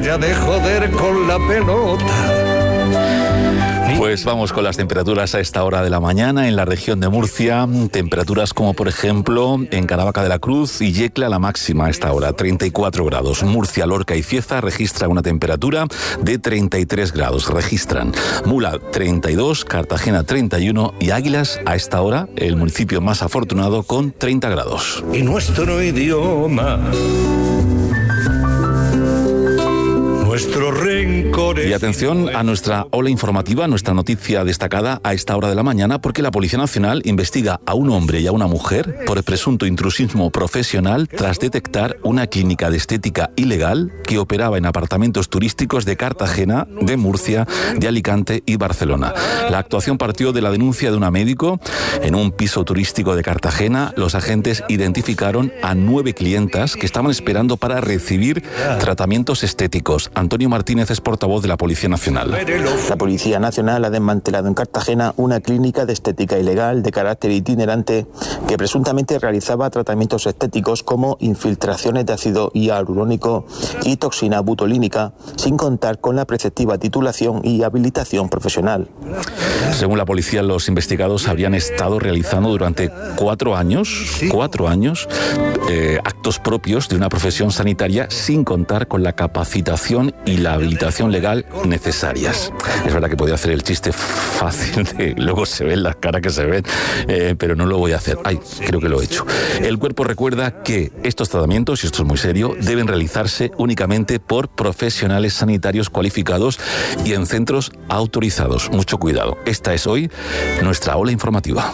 ya de joder con la pelota. Pues vamos con las temperaturas a esta hora de la mañana en la región de Murcia. Temperaturas como por ejemplo en Caravaca de la Cruz y Yecla, la máxima a esta hora, 34 grados. Murcia, Lorca y Cieza registran una temperatura de 33 grados. Registran Mula 32, Cartagena 31 y Águilas a esta hora, el municipio más afortunado, con 30 grados. Y nuestro idioma, nuestro rencor. Y atención a nuestra ola informativa, nuestra noticia destacada a esta hora de la mañana, porque la Policía Nacional investiga a un hombre y a una mujer por presunto intrusismo profesional tras detectar una clínica de estética ilegal que operaba en apartamentos turísticos de Cartagena, de Murcia, de Alicante y Barcelona. La actuación partió de la denuncia de una médico en un piso turístico de Cartagena. Los agentes identificaron a 9 clientas que estaban esperando para recibir tratamientos estéticos. Antonio Martínez es portavoz de la Policía Nacional. La Policía Nacional ha desmantelado en Cartagena una clínica de estética ilegal de carácter itinerante que presuntamente realizaba tratamientos estéticos como infiltraciones de ácido hialurónico y toxina butolínica, sin contar con la preceptiva titulación y habilitación profesional. Según la policía, los investigados habrían estado realizando durante 4 años, actos propios de una profesión sanitaria sin contar con la capacitación y la habilitación legal necesarias. Es verdad que podía hacer el chiste fácil de luego se ven las caras que se ven, pero no lo voy a hacer. Creo que lo he hecho. El cuerpo recuerda que estos tratamientos, y esto es muy serio, deben realizarse únicamente por profesionales sanitarios cualificados y en centros autorizados. Mucho cuidado. Esta es hoy nuestra ola informativa.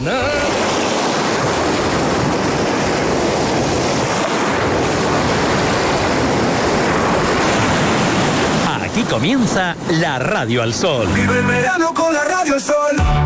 Aquí comienza la Radio al Sol. Vive el verano con la Radio al Sol.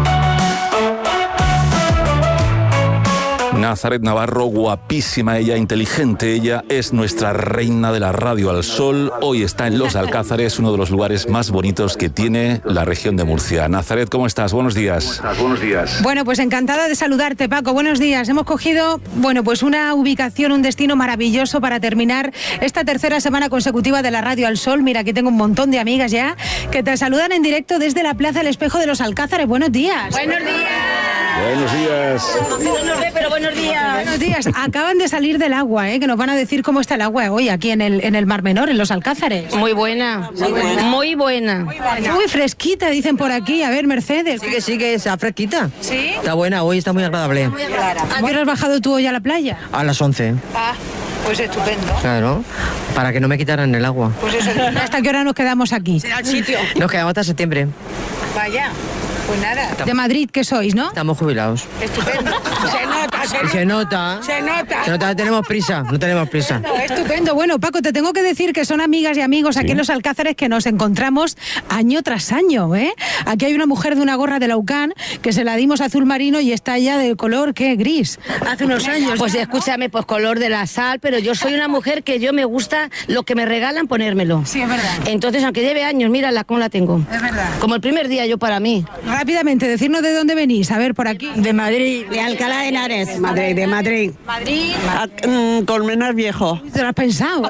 Nazaret Navarro, guapísima ella, inteligente ella, es nuestra reina de la Radio al Sol. Hoy está en Los Alcázares, uno de los lugares más bonitos que tiene la región de Murcia. Nazaret, ¿cómo estás? Buenos días. Buenos días. Bueno, pues encantada de saludarte, Paco. Buenos días. Hemos cogido, pues una ubicación, un destino maravilloso para terminar esta tercera semana consecutiva de la Radio al Sol. Mira, aquí tengo un montón de amigas ya que te saludan en directo desde la Plaza del Espejo de Los Alcázares. Buenos días. Buenos días. Buenos días. No nos ve, pero buenos días. Buenos días. Acaban de salir del agua, que nos van a decir cómo está el agua hoy aquí en el Mar Menor, en Los Alcázares. Muy buena. Muy buena. Muy fresquita, dicen por aquí. A ver, Mercedes. Sí que está fresquita. ¿Sí? Está buena, hoy está muy agradable. ¿A qué hora has bajado tú hoy a la playa? A las 11. Ah, pues estupendo. Claro, para que no me quitaran el agua. Pues eso, ¿hasta qué hora nos quedamos aquí? Al sitio. Nos quedamos hasta septiembre. Vaya. Pues nada. De Madrid, ¿qué sois, no? Estamos jubilados. Estupendo. Se nota. Tenemos prisa. Estupendo. Bueno, Paco, te tengo que decir que son amigas y amigos aquí en Los Alcázares que nos encontramos año tras año, Aquí hay una mujer de una gorra de la UCAN que se la dimos azul marino y está ya de color, ¿qué? Gris. Hace unos años. Pues escúchame, pues color de la sal, pero yo soy una mujer que yo me gusta lo que me regalan ponérmelo. Sí, es verdad. Entonces, aunque lleve años, mírala cómo la tengo. Es verdad. Como el primer día yo para mí. Rápidamente, decirnos de dónde venís. A ver, por aquí. De Madrid, de Alcalá de Henares. De Madrid. Madrid. Colmenar Viejo. Te lo has pensado, Es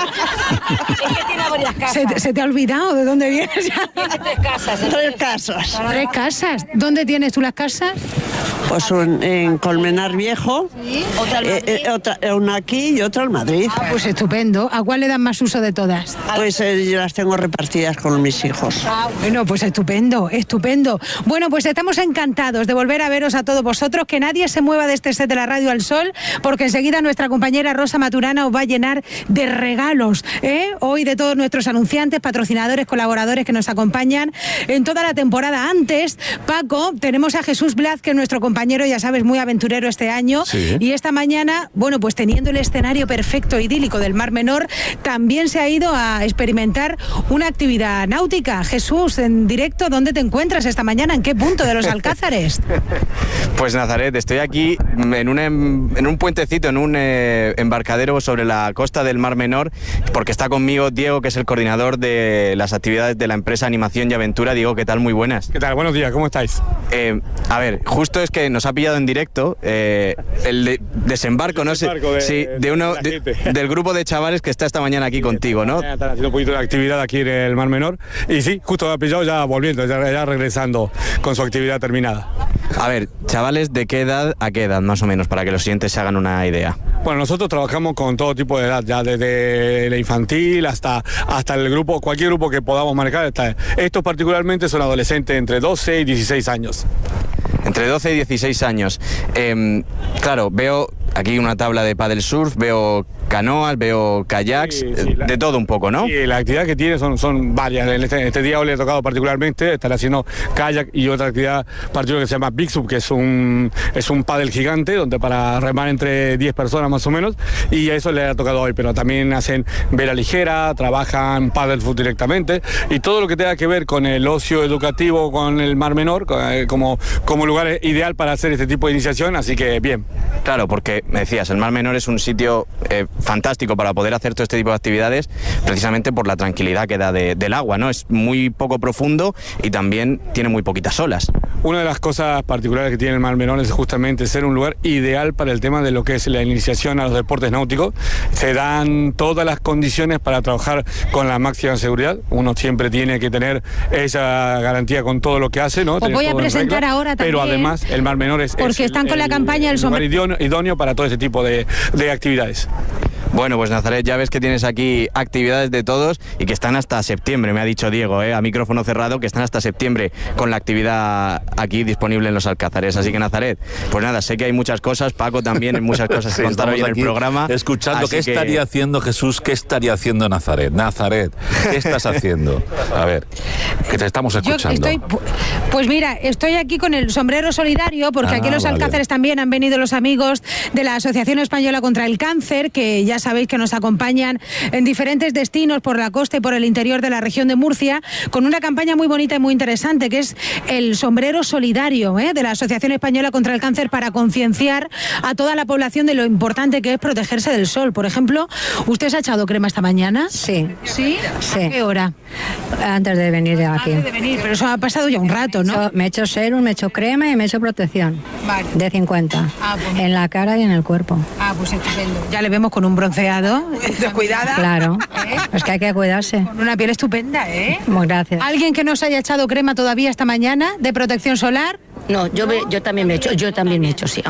que tiene varias casas. ¿Se te ha olvidado de dónde vienes? Tiene 3 casas. 3 casas. 3 casas. ¿Dónde tienes tú las casas? Pues en Colmenar Viejo. ¿Sí? Otra en Madrid. Una aquí y otra en Madrid. Pues estupendo. ¿A cuál le dan más uso de todas? Pues yo las tengo repartidas con mis hijos. Bueno, pues estupendo. Bueno, pues estamos encantados de volver a veros a todos vosotros. Que nadie se mueva de este set de la Radio al Sol, porque enseguida nuestra compañera Rosa Maturana os va a llenar de regalos, hoy de todos nuestros anunciantes, patrocinadores, colaboradores que nos acompañan en toda la temporada. Antes, Paco, tenemos a Jesús Blaz, que es nuestro compañero, ya sabes, muy aventurero este año. Sí. Y esta mañana, pues teniendo el escenario perfecto, idílico del Mar Menor, también se ha ido a experimentar una actividad náutica. Jesús, en directo, ¿dónde te encuentras esta mañana? ¿En qué punto de Los Alcázares? Pues Nazaret, estoy aquí en un puentecito, en un embarcadero sobre la costa del Mar Menor, porque está conmigo Diego, que es el coordinador de las actividades de la empresa Animación y Aventura. Diego, ¿qué tal? Muy buenas. ¿Qué tal? Buenos días, ¿cómo estáis? A ver, justo justo es que nos ha pillado en directo el desembarco, ¿no? Del grupo de chavales que está esta mañana aquí contigo, ¿no? Están haciendo un poquito de actividad aquí en el Mar Menor y sí, justo me ha pillado ya volviendo, ya regresando con su actividad terminada. A ver, chavales, ¿de qué edad a qué edad más o menos, para que los siguientes se hagan una idea? Bueno, nosotros trabajamos con todo tipo de edad, ya desde la infantil hasta el grupo, cualquier grupo que podamos manejar. Estos particularmente son adolescentes entre 12 y 16 años. Entre 12 y 16 años. Claro, veo aquí una tabla de paddle surf, veo canoas, veo kayaks, de todo un poco, ¿no? Sí, las actividades que tiene son varias. En este día hoy le ha tocado particularmente estar haciendo kayak y otra actividad particular que se llama Big Sub, que es un paddle gigante, donde para remar entre 10 personas más o menos, y a eso le ha tocado hoy, pero también hacen vela ligera, trabajan paddle foot directamente, y todo lo que tenga que ver con el ocio educativo, con el Mar Menor, como lugar ideal para hacer este tipo de iniciación, así que bien. Claro, porque me decías, el Mar Menor es un sitio fantástico para poder hacer todo este tipo de actividades, precisamente por la tranquilidad que da del agua, ¿no? Es muy poco profundo y también tiene muy poquitas olas. Una de las cosas particulares que tiene el Mar Menor es justamente ser un lugar ideal para el tema de lo que es la iniciación a los deportes náuticos. Se dan todas las condiciones para trabajar con la máxima seguridad. Uno siempre tiene que tener esa garantía con todo lo que hace, ¿no? Os voy a presentar ahora también. Pero además el Mar Menor es porque están con la campaña del lugar idóneo para todo ese tipo de actividades. Bueno, pues Nazaret, ya ves que tienes aquí actividades de todos y que están hasta septiembre, me ha dicho Diego, a micrófono cerrado, que están hasta septiembre con la actividad aquí disponible en los Alcázares. Así que Nazaret, pues nada, sé que hay muchas cosas, Paco también hay muchas cosas que contar hoy en el programa. Escuchando qué estaría haciendo Jesús, qué estaría haciendo Nazaret. Nazaret, ¿qué estás haciendo? A ver, que te estamos escuchando. Pues mira, estoy aquí con el sombrero solidario, porque aquí en los Alcázares también han venido los amigos de la Asociación Española contra el Cáncer, que ya sabéis que nos acompañan en diferentes destinos por la costa y por el interior de la región de Murcia, con una campaña muy bonita y muy interesante, que es el sombrero solidario de la Asociación Española contra el Cáncer, para concienciar a toda la población de lo importante que es protegerse del sol. Por ejemplo, ¿usted se ha echado crema esta mañana? Sí. ¿Sí? Sí. ¿A qué hora? Antes de venir de aquí. Antes de venir, pero eso ha pasado ya un rato, ¿no? Me he hecho serum, me he hecho crema y me he hecho protección. Vale. De 50. Pues en la cara y en el cuerpo. Pues estupendo. Ya le vemos con un bronceado. Cuidada. Claro. Es que hay que cuidarse. Con una piel estupenda, Muy gracias. ¿Alguien que no se haya echado crema todavía esta mañana de protección solar? No, yo también me he hecho, sí.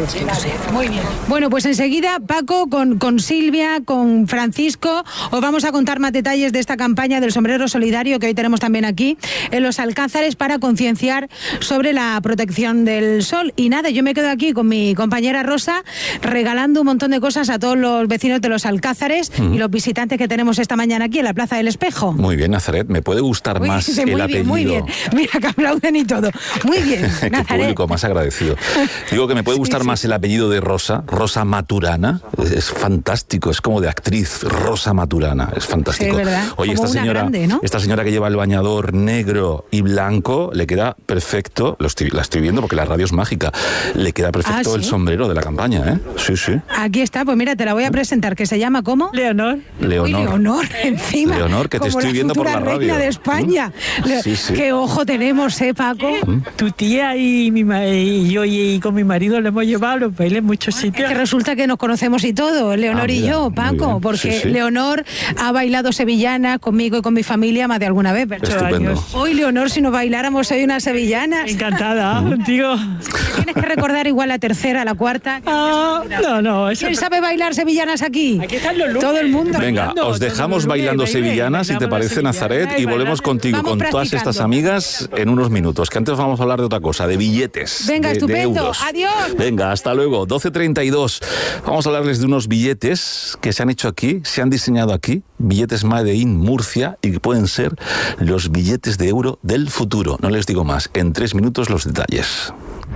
Muy bien. Bueno, pues enseguida, Paco, con Silvia, con Francisco, os vamos a contar más detalles de esta campaña del sombrero solidario que hoy tenemos también aquí en los Alcázares para concienciar sobre la protección del sol. Y nada, yo me quedo aquí con mi compañera Rosa regalando un montón de cosas a todos los vecinos de los Alcázares y los visitantes que tenemos esta mañana aquí en la Plaza del Espejo. Muy bien, Nazaret, me puede gustar más el apellido. Muy bien, mira que aplauden y todo. Muy bien. Qué público más agradecido. Digo que me puede gustar más el apellido de Rosa Maturana. Es fantástico, es como de actriz. Rosa Maturana, es fantástico. Sí, ¿verdad? Oye, esta señora, grande, ¿no? Esta señora que lleva el bañador negro y blanco, le queda perfecto, la estoy viendo porque la radio es mágica, le queda perfecto el sombrero de la campaña, ¿eh? Sí, sí. Aquí está, pues mira, te la voy a presentar, que se llama ¿cómo? Leonor. Uy, Leonor, encima. Leonor, que te estoy viendo por la radio. Reina de España. Sí, sí. Qué ojo tenemos, Paco. Tu tía y yo y con mi marido le hemos llevado a los bailes en muchos sitios. Es que resulta que nos conocemos y todo, Leonor y yo, Paco, porque Leonor ha bailado sevillana conmigo y con mi familia más de alguna vez. Estupendo. Hoy, Leonor, si nos bailáramos hoy unas sevillanas. Encantada, contigo. Tienes que recordar igual la tercera, la cuarta. No. ¿Quién sabe bailar sevillanas aquí? Aquí están los lunes. Todo el mundo. Venga, os dejamos bailando sevillanas, si te parece, Nazaret, y volvemos contigo con todas estas amigas en unos minutos, que antes vamos a hablar de otra cosa, de billetes. Venga, estupendo. De euros. Adiós. Venga, hasta luego. 12:32. Vamos a hablarles de unos billetes que se han hecho aquí, se han diseñado aquí, billetes Made in Murcia, y que pueden ser los billetes de euro del futuro. No les digo más. En 3 minutos los detalles.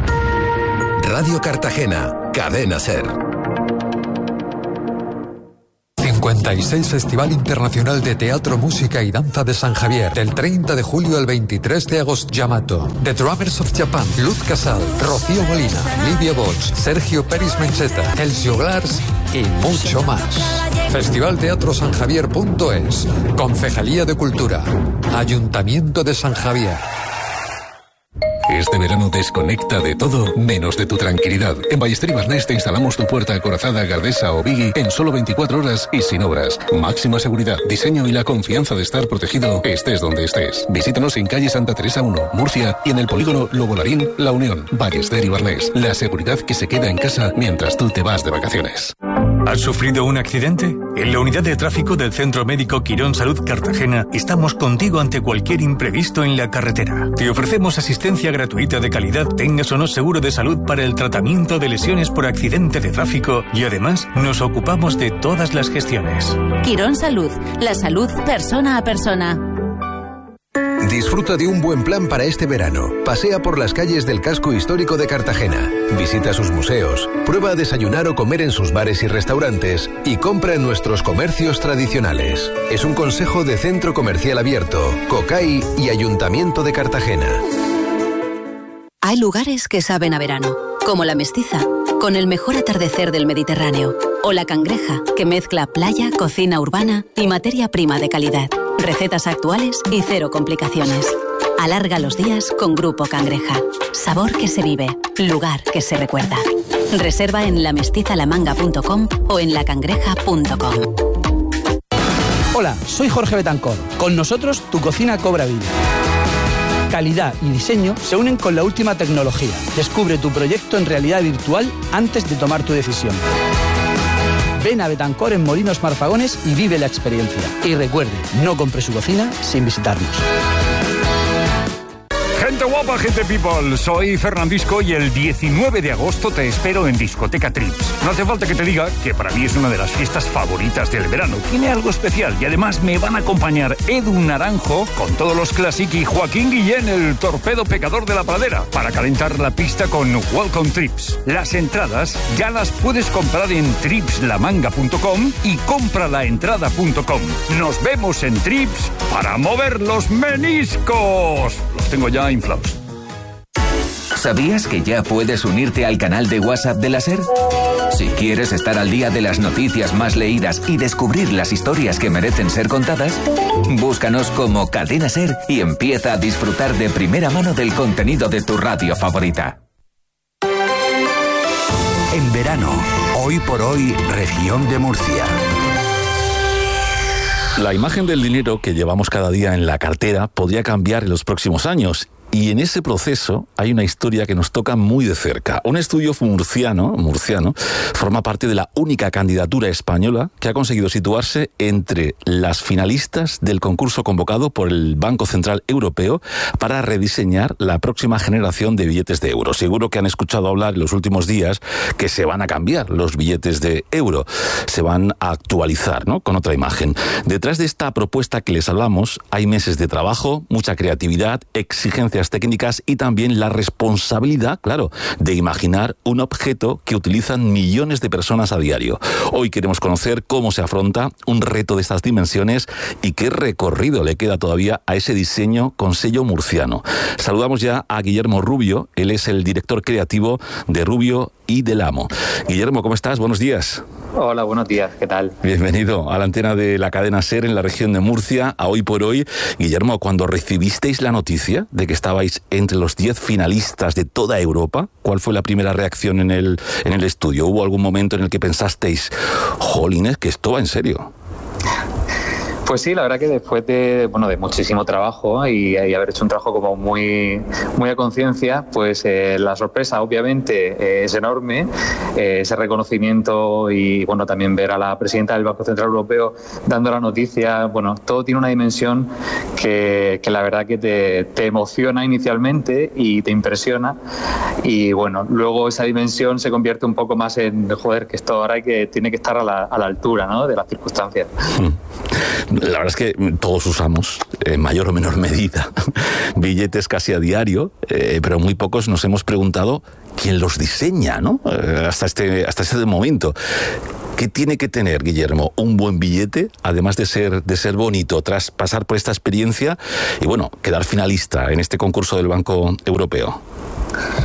Radio Cartagena, Cadena SER. 56 Festival Internacional de Teatro, Música y Danza de San Javier. Del 30 de julio al 23 de agosto. Yamato, The Drummers of Japan, Luz Casal, Rocío Molina, Lidia Bosch, Sergio Peris Mencheta, Elcio Glars y mucho más. Festivalteatrosanjavier.es. Concejalía de Cultura. Ayuntamiento de San Javier. Este verano desconecta de todo menos de tu tranquilidad. En Ballester y Barnés te instalamos tu puerta acorazada, Gardesa o Biggie en solo 24 horas y sin obras. Máxima seguridad, diseño y la confianza de estar protegido estés donde estés. Visítanos en calle Santa Teresa 1, Murcia, y en el polígono Lobolarín, La Unión. Ballester y Barnés. La seguridad que se queda en casa mientras tú te vas de vacaciones. ¿Has sufrido un accidente? En la unidad de tráfico del Centro Médico Quirón Salud Cartagena estamos contigo ante cualquier imprevisto en la carretera. Te ofrecemos asistencia gratuita de calidad, tengas o no seguro de salud, para el tratamiento de lesiones por accidente de tráfico, y además nos ocupamos de todas las gestiones. Quirón Salud, la salud persona a persona. Disfruta de un buen plan para este verano. Pasea por las calles del casco histórico de Cartagena. Visita sus museos. Prueba a desayunar o comer en sus bares y restaurantes. Y compra en nuestros comercios tradicionales. Es un consejo de Centro Comercial Abierto, COCAI y Ayuntamiento de Cartagena. Hay lugares que saben a verano, como La Mestiza, con el mejor atardecer del Mediterráneo. O La Cangreja, que mezcla playa, cocina urbana y materia prima de calidad. Recetas actuales y cero complicaciones. Alarga los días con Grupo Cangreja. Sabor que se vive, lugar que se recuerda. Reserva en lamestizalamanga.com o en lacangreja.com. Hola, soy Jorge Betancor. Con nosotros tu cocina cobra vida. Calidad y diseño se unen con la última tecnología. Descubre tu proyecto en realidad virtual antes de tomar tu decisión. Ven a Betancor en Molinos Marfagones y vive la experiencia. Y recuerde, no compre su cocina sin visitarnos. Gente guapa, gente people, soy Fernandisco y el 19 de agosto te espero en Discoteca Trips. No hace falta que te diga que para mí es una de las fiestas favoritas del verano. Tiene algo especial y además me van a acompañar Edu Naranjo con todos los Classic y Joaquín Guillén, el torpedo pecador de la pradera, para calentar la pista con Welcome Trips. Las entradas ya las puedes comprar en tripslamanga.com y compralaentrada.com. Nos vemos en Trips para mover los meniscos. Los tengo ya inflados. ¿Sabías que ya puedes unirte al canal de WhatsApp de la SER? Si quieres estar al día de las noticias más leídas y descubrir las historias que merecen ser contadas, búscanos como Cadena SER y empieza a disfrutar de primera mano del contenido de tu radio favorita. En verano, hoy por hoy, región de Murcia. La imagen del dinero que llevamos cada día en la cartera podría cambiar en los próximos años. Y en ese proceso hay una historia que nos toca muy de cerca. Un estudio murciano forma parte de la única candidatura española que ha conseguido situarse entre las finalistas del concurso convocado por el Banco Central Europeo para rediseñar la próxima generación de billetes de euro. Seguro que han escuchado hablar en los últimos días que se van a cambiar los billetes de euro. Se van a actualizar, ¿no?, con otra imagen. Detrás de esta propuesta que les hablamos hay meses de trabajo, mucha creatividad, exigencias técnicas y también la responsabilidad, claro, de imaginar un objeto que utilizan millones de personas a diario. Hoy queremos conocer cómo se afronta un reto de estas dimensiones y qué recorrido le queda todavía a ese diseño con sello murciano. Saludamos ya a Guillermo Rubio, él es el director creativo de Rubio y del Amo. Guillermo, ¿cómo estás? Buenos días. Hola, buenos días, ¿qué tal? Bienvenido a la antena de la cadena SER en la región de Murcia, a Hoy por Hoy. Guillermo, cuando recibisteis la noticia de que estabais entre los 10 finalistas de toda Europa, ¿cuál fue la primera reacción en el estudio? ¿Hubo algún momento en el que pensasteis, jolines, que esto va en serio? Pues sí, la verdad que después de muchísimo trabajo y haber hecho un trabajo como muy a conciencia, pues la sorpresa obviamente es enorme, ese reconocimiento y también ver a la presidenta del Banco Central Europeo dando la noticia, todo tiene una dimensión que la verdad que te emociona inicialmente y te impresiona y luego esa dimensión se convierte un poco más en, que esto ahora tiene que estar a la altura, ¿no?, de las circunstancias. La verdad es que todos usamos, en mayor o menor medida, billetes casi a diario, pero muy pocos nos hemos preguntado quién los diseña, ¿no? Hasta este momento. ¿Qué tiene que tener, Guillermo, un buen billete, además de ser bonito, tras pasar por esta experiencia y quedar finalista en este concurso del Banco Europeo?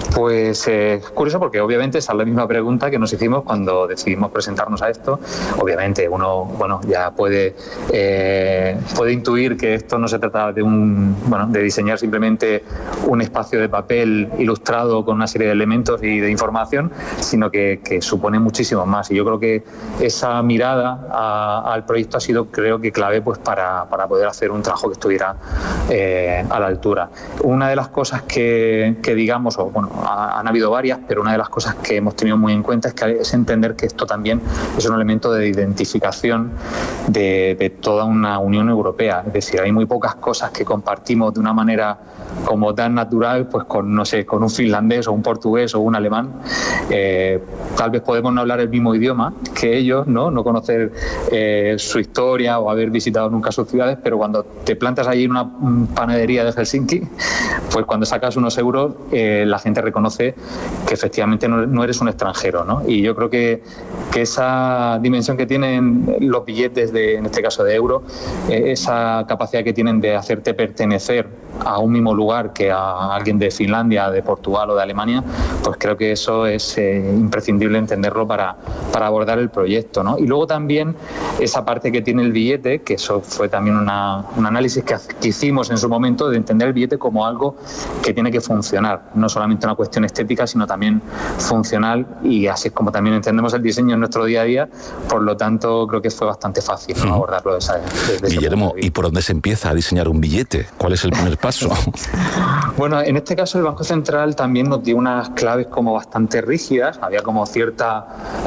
Pues es curioso porque obviamente esa es la misma pregunta que nos hicimos cuando decidimos presentarnos a esto. Obviamente uno, bueno, ya puede intuir que esto no se trata de diseñar simplemente un espacio de papel ilustrado con una serie de elementos y de información, sino que supone muchísimo más. Y yo creo que esa mirada al proyecto ha sido, creo que clave, pues para poder hacer un trabajo que estuviera a la altura. Una de las cosas que digamos, o bueno, han habido varias, pero una de las cosas que hemos tenido muy en cuenta es entender que esto también es un elemento de identificación de toda una Unión Europea. Es decir, hay muy pocas cosas que compartimos de una manera como tan natural, pues con, no sé, con un finlandés o un portugués o un alemán. Tal vez podemos no hablar el mismo idioma que ellos, no conocer su historia o haber visitado nunca sus ciudades, pero cuando te plantas allí en una panadería de Helsinki, pues cuando sacas unos euros, la gente reconoce que efectivamente no eres un extranjero, ¿no? Y yo creo que esa dimensión que tienen los billetes, en este caso de euro, esa capacidad que tienen de hacerte pertenecer a un mismo lugar que a alguien de Finlandia, de Portugal o de Alemania, pues creo que eso es imprescindible entenderlo para abordar el proyecto, ¿no? Y luego también esa parte que tiene el billete, que eso fue también un análisis que hicimos en su momento, de entender el billete como algo que tiene que funcionar, no solamente una cuestión estética, sino también funcional, y así es como también entendemos el diseño en nuestro día a día. Por lo tanto, creo que fue bastante fácil, ¿no?, abordarlo desde Guillermo, ¿y por dónde se empieza a diseñar un billete? ¿Cuál es el primer paso? Bueno, en este caso el Banco Central también nos dio unas claves como bastante rígidas. Había como cierta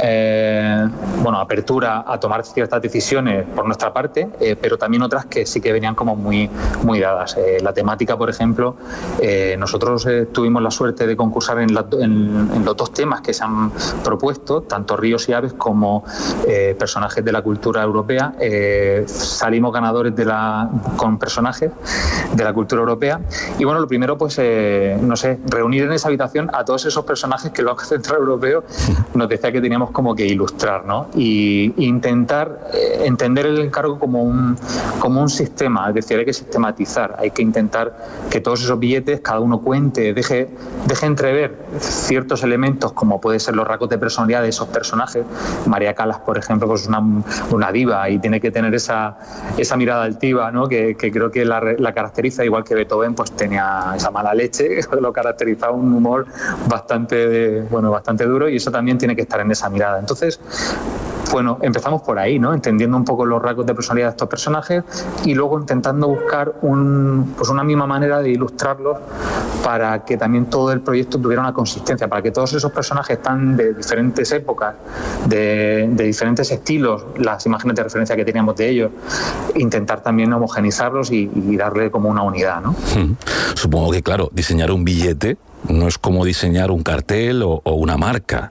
apertura a tomar ciertas decisiones por nuestra parte, pero también otras que sí que venían como muy dadas. La temática, por ejemplo, nosotros tuvimos la suerte de concursar en los dos temas que se han propuesto, tanto ríos y aves como personajes de la cultura europea. Salimos ganadores con personajes de la cultura europea. Y bueno, lo primero, pues, reunir en esa habitación a todos esos personajes que el Banco Central Europeo nos decía que teníamos como que ilustrar, ¿no? Y intentar entender el encargo como un sistema. Es decir, hay que sistematizar, hay que intentar que todos esos billetes, cada uno cuente, deje entrever ciertos elementos, como puede ser los rasgos de personalidad de esos personajes. María Callas, por ejemplo, pues una diva, y tiene que tener esa mirada altiva, ¿no?, que creo que la caracteriza, igual que Beethoven pues tenía esa mala leche, lo caracterizaba un humor bastante duro, y eso también tiene que estar en esa mirada. Entonces, bueno, empezamos por ahí, ¿no?, entendiendo un poco los rasgos de personalidad de estos personajes, y luego intentando buscar una misma manera de ilustrarlos para que también todo el proyecto tuviera una consistencia, para que todos esos personajes tan de diferentes épocas, de diferentes estilos, las imágenes de referencia que teníamos de ellos, intentar también homogeneizarlos y darle como una unidad, ¿no? Supongo que, claro, diseñar un billete no es como diseñar un cartel o una marca.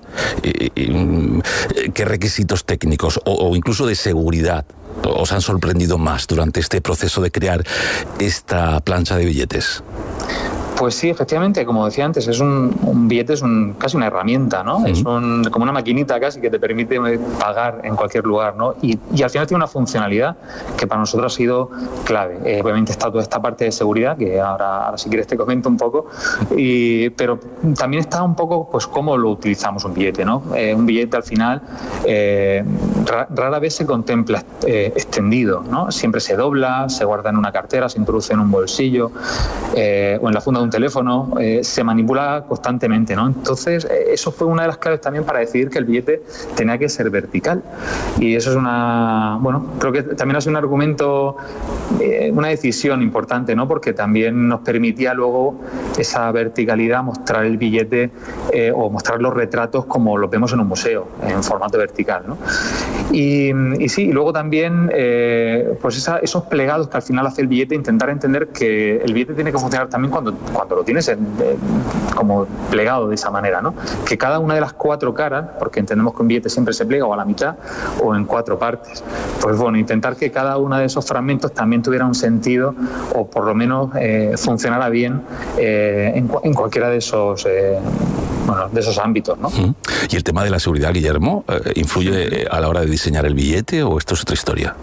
¿Qué requisitos técnicos o incluso de seguridad os han sorprendido más durante este proceso de crear esta plancha de billetes? Pues sí, efectivamente, como decía antes, es un billete, es casi una herramienta, ¿no? Es como una maquinita casi que te permite pagar en cualquier lugar, ¿no? Y al final tiene una funcionalidad que para nosotros ha sido clave. Obviamente está toda esta parte de seguridad, que ahora si quieres te comento un poco, pero también está un poco pues cómo lo utilizamos un billete, ¿no? Un billete al final rara vez se contempla extendido, ¿no? Siempre se dobla, se guarda en una cartera, se introduce en un bolsillo o en la funda de un teléfono, se manipula constantemente, ¿no? Entonces, eso fue una de las claves también para decidir que el billete tenía que ser vertical. Y eso es creo que también ha sido un argumento, una decisión importante, ¿no? Porque también nos permitía luego esa verticalidad, mostrar el billete o mostrar los retratos como los vemos en un museo, en formato vertical, ¿no? Y sí, y luego también esos plegados que al final hace el billete, intentar entender que el billete tiene que funcionar también cuando lo tienes como plegado de esa manera, ¿no? Que cada una de las cuatro caras, porque entendemos que un billete siempre se plega o a la mitad o en cuatro partes, pues bueno, intentar que cada uno de esos fragmentos también tuviera un sentido, o por lo menos funcionara bien en cualquiera de esos ámbitos, ¿no? ¿Y el tema de la seguridad, Guillermo, influye a la hora de diseñar el billete, o esto es otra historia?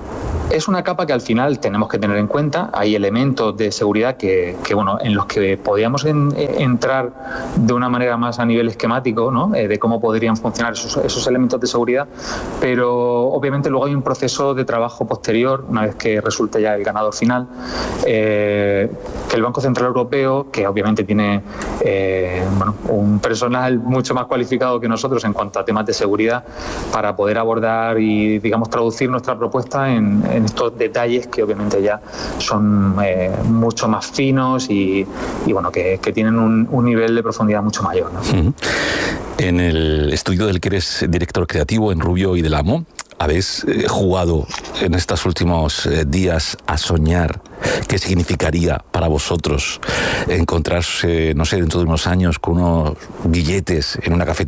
Es una capa que al final tenemos que tener en cuenta. Hay elementos de seguridad que bueno, en los que podríamos entrar de una manera más a nivel esquemático, ¿no? De cómo podrían funcionar esos elementos de seguridad, pero obviamente luego hay un proceso de trabajo posterior, una vez que resulte ya el ganador final, que el Banco Central Europeo, que obviamente tiene un personal mucho más cualificado que nosotros en cuanto a temas de seguridad, para poder abordar y, digamos, traducir nuestra propuesta en estos detalles que obviamente ya son mucho más finos y bueno, que tienen un nivel de profundidad mucho mayor, ¿no? En el estudio del que eres director creativo en Rubio y Del Amo, ¿habéis jugado en estos últimos días a soñar qué significaría para vosotros encontrarse, no sé, dentro de unos años con unos billetes en una cafetería